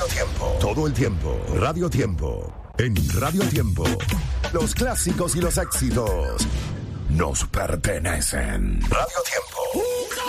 Tiempo. Todo el tiempo. Radio Tiempo. En Radio Tiempo. Los clásicos y los éxitos nos pertenecen. Radio Tiempo.